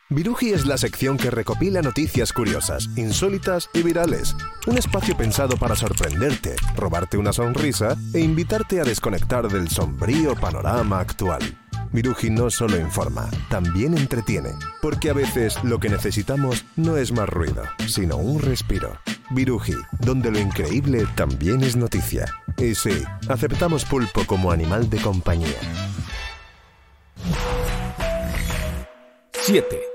Viruji es la sección que recopila noticias curiosas, insólitas y virales. Un espacio pensado para sorprenderte, robarte una sonrisa e invitarte a desconectar del sombrío panorama actual. Viruji no solo informa, también entretiene, porque a veces lo que necesitamos no es más ruido, sino un respiro. Viruji, donde lo increíble también es noticia. Y sí, aceptamos pulpo como animal de compañía. 7.